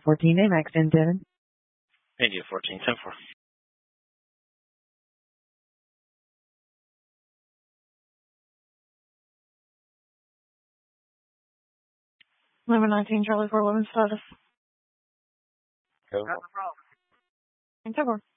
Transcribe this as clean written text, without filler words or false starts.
14 AMAX 10-7. India 14-10-4. Number 19, Charlie 411 status. Go. 10-4.